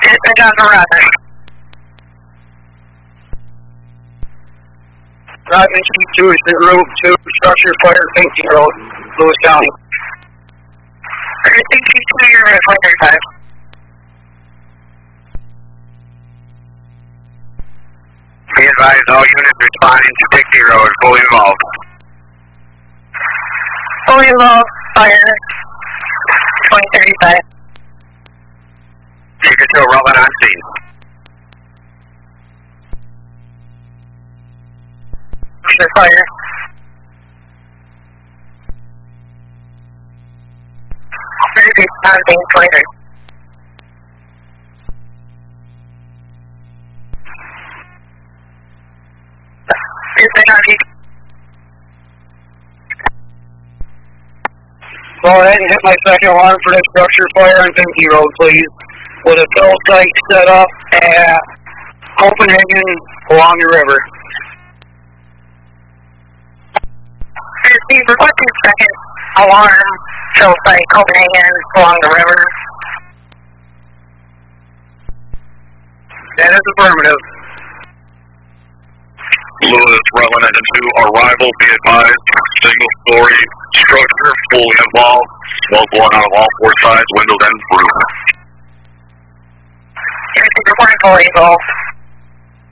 Dispatch on Horizon. Driving Chief 2 is route to structure fire, Pinky Road, Lewis County. Chief 2, you're at 135. Be advised, all units responding to Dixie Road, fully involved. Fully involved, fire, 2035. Secret 2 rolling on scene. Fire. On scene, 23. Dispatch on Chief. Go ahead and hit my second alarm for that structure fire on Pinky Road, please. With a cell site set up at Copenhagen along the river. Steve, requesting second alarm, cell site Copenhagen along the river. That is affirmative. Lewis, Rutland Engine 2, arrival, be advised, single story structure, fully involved, smoke blowing out of all four sides, windows and roof. Reporting fully involved.